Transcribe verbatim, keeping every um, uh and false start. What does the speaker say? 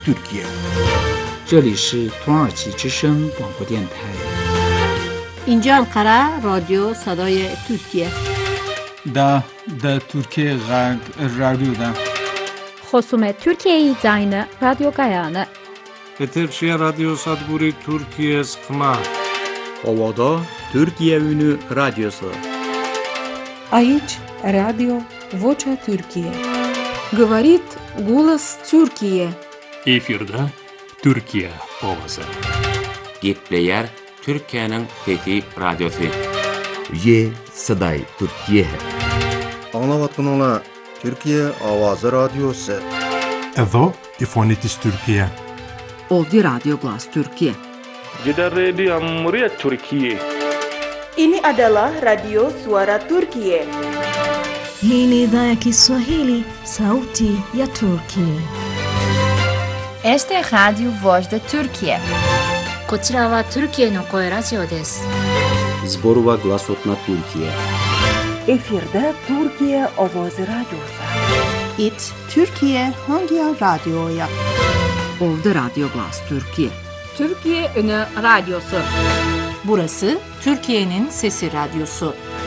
Türkiye. 这里是土耳其之声广播电台。 اینجا انقره رادیو صدای ترکیه. دا دا Türkiye Radyo'da. خصوم Türkiye Zayını Radyo Gayane. Eterşehir Radyo Sadburi Türkiye Sıkma. Ovada Türkiye Ünü Radyosu. Aici Radio Vocea Türkiye. Говорит голос Türkiye. Efirde Türkiye Ovası. Gitleyer Türkiye'nin Fethi Radyosu. Ye Saday Türkiye. Anlavatkanala Türkiye Avazı Radyosu. Edo İfonitis Türkiye. Ovdje Radio Glas Türkiye. Jeda Radio Amriyat Türkiye. Ini adalah Radio Suara Türkiye. Hii ni idhaa ya Kiswahili, Sauti ya Turkiye. Este é Radio Voz da Turkiye. こちらは Türkiyeの声ラジオです。 Zborova Glasotna Türkiye. Efirde Türkiye Avazı Radyosu. It Türkiye Hangi Radyo'ya? Ovdje Radio Glas Türkiye. Türkiye Ünü Radyosu. Burası Türkiye'nin Sesi Radyosu.